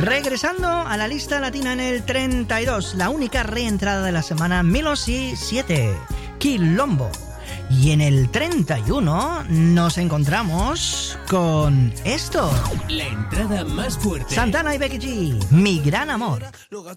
Regresando a la lista latina en el 32, la única reentrada de la semana, Milos y 7, Quilombo. Y en el 31 nos encontramos con esto. La entrada más fuerte. Santana y Becky G, Mi Gran Amor.